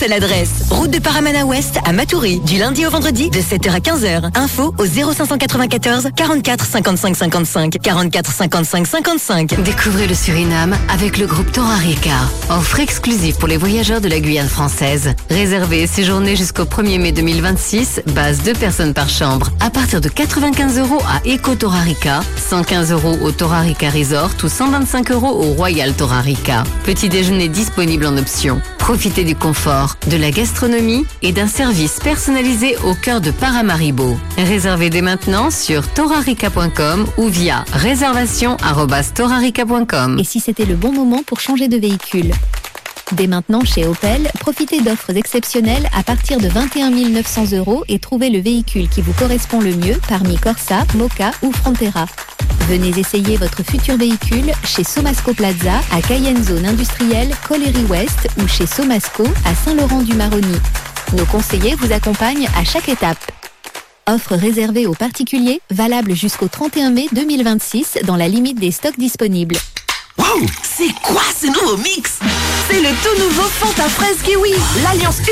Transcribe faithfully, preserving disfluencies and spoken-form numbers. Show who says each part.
Speaker 1: seule adresse. Route de Paramana Ouest à Matoury. Du lundi au vendredi de sept heures à quinze heures. Info au zéro cinq cent quatre-vingt-quatorze quarante-quatre cinquante-cinq cinquante-cinq. quarante-quatre cinquante-cinq cinquante-cinq.
Speaker 2: Découvrez le Suriname avec le groupe Torarica. Offre exclusive pour les voyageurs de la Guyane française. Réservez et séjournez jusqu'au premier mai deux mille vingt-six. Base deux personnes par chambre. À partir de quatre-vingt-quinze euros à Eco Torarica, cent quinze euros au Torarica Resort ou cent vingt-cinq euros au Royal Torarica. Petit déjeuner disponible en option. Profitez du confort, de la gastronomie et d'un service personnalisé au cœur de Paramaribo. Réservez dès maintenant sur torarica point com ou via réservation arobase torarica point com.
Speaker 3: Et si c'était le bon moment pour changer de véhicule ? Dès maintenant, chez Opel, profitez d'offres exceptionnelles à partir de vingt et un mille neuf cents euros et trouvez le véhicule qui vous correspond le mieux parmi Corsa, Moka ou Frontera. Venez essayer votre futur véhicule chez Somasco Plaza à Cayenne Zone Industrielle, Collery West ou chez Somasco à Saint-Laurent-du-Maroni. Nos conseillers vous accompagnent à chaque étape. Offre réservée aux particuliers, valable jusqu'au trente et un mai deux mille vingt-six dans la limite des stocks disponibles.
Speaker 4: Wow, c'est quoi ce nouveau mix?
Speaker 1: C'est le tout nouveau Fanta Fraise Kiwi, l'alliance